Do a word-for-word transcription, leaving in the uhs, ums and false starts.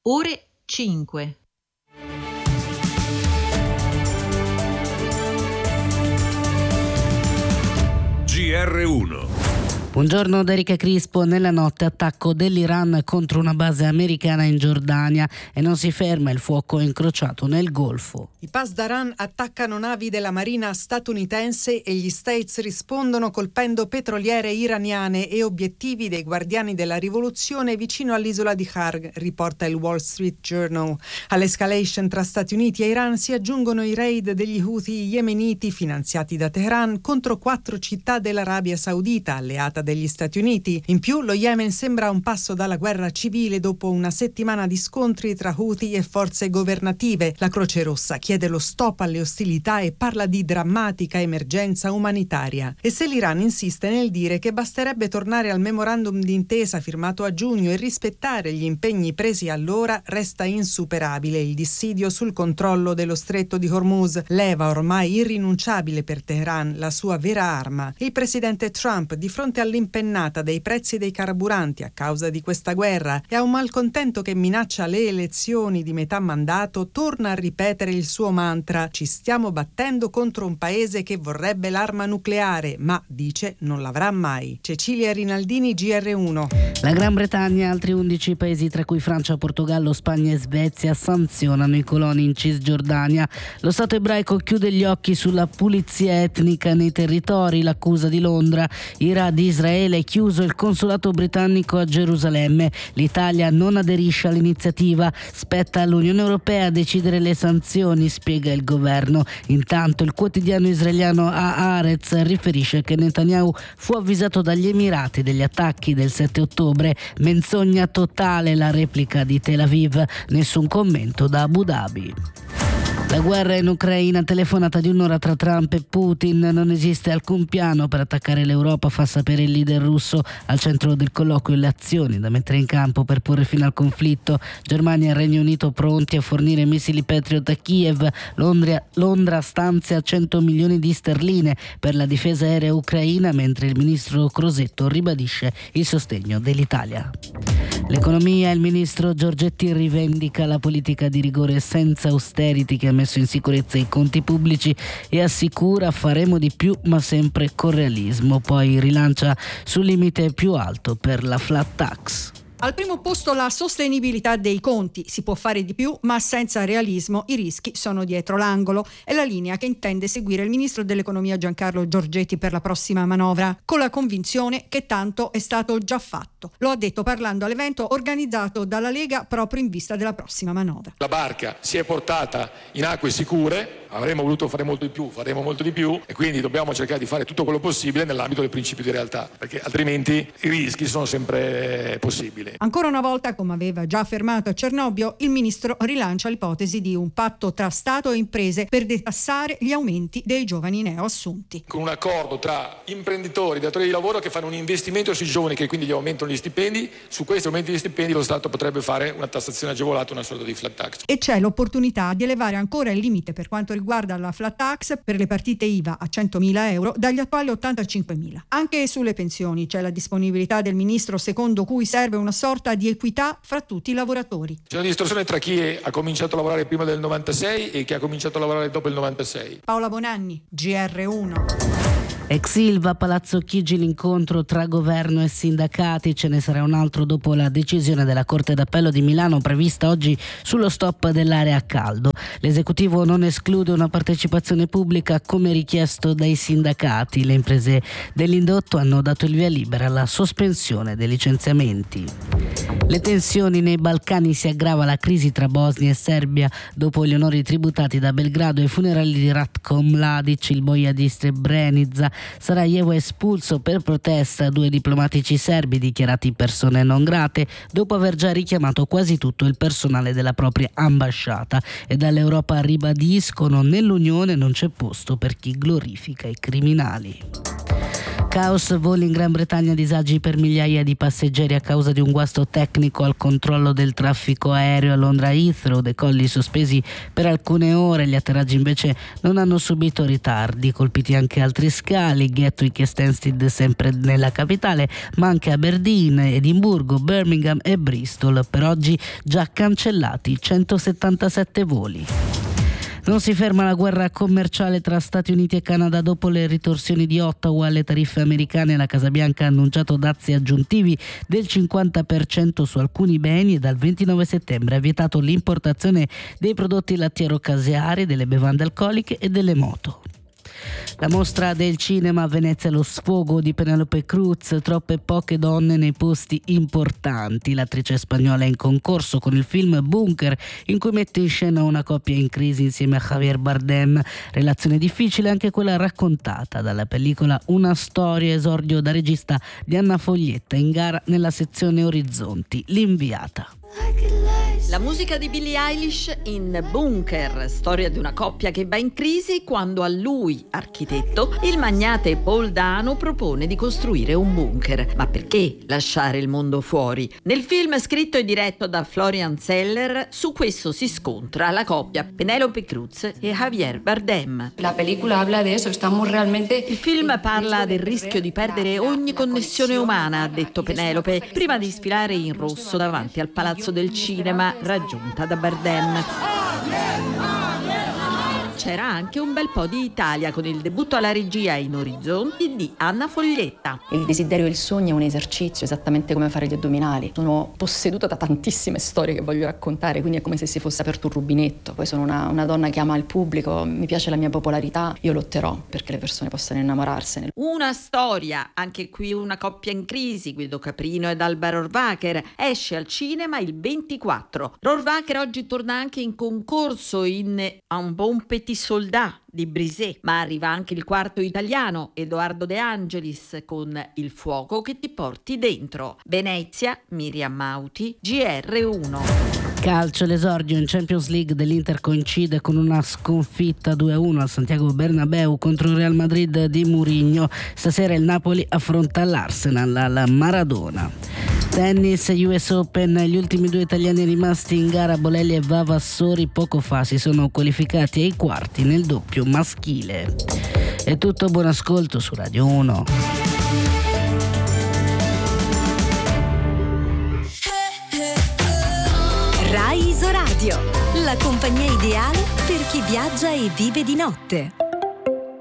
ore cinque. G R uno. Buongiorno da Erika Crispo. Nella notte attacco dell'Iran contro una base americana in Giordania e non si ferma il fuoco incrociato nel Golfo. I Pasdaran attaccano navi della marina statunitense e gli States rispondono colpendo petroliere iraniane e obiettivi dei guardiani della rivoluzione vicino all'isola di Kharg, riporta il Wall Street Journal. All'escalation tra Stati Uniti e Iran si aggiungono i raid degli Houthi yemeniti finanziati da Teheran contro quattro città dell'Arabia Saudita, alleata degli Stati Uniti. In più, lo Yemen sembra a un passo dalla guerra civile dopo una settimana di scontri tra Houthi e forze governative. La Croce Rossa chiede lo stop alle ostilità e parla di drammatica emergenza umanitaria. E se l'Iran insiste nel dire che basterebbe tornare al memorandum d'intesa firmato a giugno e rispettare gli impegni presi allora, resta insuperabile il dissidio sul controllo dello stretto di Hormuz, leva ormai irrinunciabile per Teheran, la sua vera arma. Il presidente Trump, di fronte al l'impennata dei prezzi dei carburanti a causa di questa guerra e a un malcontento che minaccia le elezioni di metà mandato, torna a ripetere il suo mantra: ci stiamo battendo contro un paese che vorrebbe l'arma nucleare, ma, dice, non l'avrà mai. Cecilia Rinaldini, G R uno. La Gran Bretagna e altri undici paesi, tra cui Francia, Portogallo, Spagna e Svezia, sanzionano i coloni in Cisgiordania. Lo Stato ebraico chiude gli occhi sulla pulizia etnica nei territori, l'accusa di Londra. Ira di Israele è chiuso il consolato britannico a Gerusalemme. L'Italia non aderisce all'iniziativa. Spetta all'Unione Europea decidere le sanzioni, spiega il governo. Intanto il quotidiano israeliano Haaretz riferisce che Netanyahu fu avvisato dagli Emirati degli attacchi del sette ottobre. Menzogna totale la replica di Tel Aviv. Nessun commento da Abu Dhabi. La guerra in Ucraina, telefonata di un'ora tra Trump e Putin. Non esiste alcun piano per attaccare l'Europa, fa sapere il leader russo. Al centro del colloquio le azioni da mettere in campo per porre fine al conflitto. Germania e Regno Unito pronti a fornire missili Patriot a Kiev. Londra, Londra stanzia cento milioni di sterline per la difesa aerea ucraina, mentre il ministro Crosetto ribadisce il sostegno dell'Italia. L'economia, il ministro Giorgetti rivendica la politica di rigore senza austerity che ha messo in sicurezza i conti pubblici e assicura: faremo di più ma sempre con realismo. Poi rilancia sul limite più alto per la flat tax. Al primo posto la sostenibilità dei conti. Si può fare di più, ma senza realismo i rischi sono dietro l'angolo. È la linea che intende seguire il ministro dell'economia Giancarlo Giorgetti per la prossima manovra, con la convinzione che tanto è stato già fatto. Lo ha detto parlando all'evento organizzato dalla Lega proprio in vista della prossima manovra. La barca si è portata in acque sicure. Avremmo voluto fare molto di più, faremo molto di più e quindi dobbiamo cercare di fare tutto quello possibile nell'ambito del principio di realtà, perché altrimenti i rischi sono sempre possibili. Ancora una volta, come aveva già affermato a Cernobbio, il ministro rilancia l'ipotesi di un patto tra Stato e imprese per detassare gli aumenti dei giovani neoassunti. Con un accordo tra imprenditori e datori di lavoro che fanno un investimento sui giovani, che quindi gli aumentano gli stipendi, su questi aumenti di stipendi lo Stato potrebbe fare una tassazione agevolata, una sorta di flat tax. E c'è l'opportunità di elevare ancora il limite per quanto riguarda la flat tax per le partite I V A a centomila euro dagli attuali ottantacinquemila. Anche sulle pensioni c'è la disponibilità del ministro, secondo cui serve una sorta di equità fra tutti i lavoratori. C'è una distorsione tra chi ha cominciato a lavorare prima del novantasei e chi ha cominciato a lavorare dopo il novantasei. Paola Bonanni, G R uno. Ex Ilva, Palazzo Chigi, l'incontro tra governo e sindacati. Ce ne sarà un altro dopo la decisione della Corte d'Appello di Milano prevista oggi sullo stop dell'area a caldo. L'esecutivo non esclude una partecipazione pubblica come richiesto dai sindacati. Le imprese dell'indotto hanno dato il via libera alla sospensione dei licenziamenti. Le tensioni nei Balcani, si aggrava la crisi tra Bosnia e Serbia dopo gli onori tributati da Belgrado ai funerali di Ratko Mladic, il boia di Srebrenica. Sarajevo è espulso per protesta, due diplomatici serbi dichiarati persone non grate dopo aver già richiamato quasi tutto il personale della propria ambasciata. E dall'Europa ribadiscono: nell'Unione non c'è posto per chi glorifica i criminali. Caos voli in Gran Bretagna, disagi per migliaia di passeggeri a causa di un guasto tecnico al controllo del traffico aereo a Londra Heathrow, decolli sospesi per alcune ore, gli atterraggi invece non hanno subito ritardi, colpiti anche altri scali, Gatwick e Stansted sempre nella capitale, ma anche Aberdeen, Edimburgo, Birmingham e Bristol, per oggi già cancellati centosettantasette voli. Non si ferma la guerra commerciale tra Stati Uniti e Canada dopo le ritorsioni di Ottawa alle tariffe americane. La Casa Bianca ha annunciato dazi aggiuntivi del cinquanta per cento su alcuni beni e dal ventinove settembre ha vietato l'importazione dei prodotti lattiero-caseari, delle bevande alcoliche e delle moto. La mostra del cinema a Venezia, lo sfogo di Penélope Cruz, troppe poche donne nei posti importanti. L'attrice spagnola è in concorso con il film Bunker, in cui mette in scena una coppia in crisi insieme a Javier Bardem. Relazione difficile anche quella raccontata dalla pellicola Una storia, esordio da regista di Anna Foglietta, in gara nella sezione Orizzonti, L'inviata. La musica di Billie Eilish in Bunker, storia di una coppia che va in crisi quando a lui, architetto, il magnate Paul Dano propone di costruire un bunker. Ma perché lasciare il mondo fuori? Nel film, scritto e diretto da Florian Zeller, su questo si scontra la coppia Penélope Cruz e Javier Bardem. La película habla de eso, estamos realmente... Il film parla del rischio di perdere ogni connessione umana, ha detto Penélope, prima di sfilare in rosso davanti al Palazzo del Cinema, raggiunta da Bardem. C'era anche un bel po' di Italia con il debutto alla regia in Orizzonti di Anna Foglietta. Il desiderio e il sogno è un esercizio, esattamente come fare gli addominali. Sono posseduta da tantissime storie che voglio raccontare, quindi è come se si fosse aperto un rubinetto. Poi sono una, una donna che ama il pubblico, mi piace la mia popolarità, io lotterò perché le persone possano innamorarsene. Una storia, anche qui una coppia in crisi, Guido Caprino ed Alba Rohrwacher, esce al cinema il ventiquattro. Rohrwacher oggi torna anche in concorso in Un bon petit soldat di Brisé, ma arriva anche il quarto italiano, Edoardo De Angelis, con Il fuoco che ti porti dentro. Venezia, Miriam Mauti, G R uno. Calcio, l'esordio in Champions League dell'Inter coincide con una sconfitta due a uno al Santiago Bernabéu contro il Real Madrid di Mourinho. Stasera il Napoli affronta l'Arsenal al Maradona. Tennis, U S Open, gli ultimi due italiani rimasti in gara, Bolelli e Vavassori, poco fa si sono qualificati ai quarti nel doppio maschile. È tutto, buon ascolto su Radio uno. Rai Isoradio, la compagnia ideale per chi viaggia e vive di notte.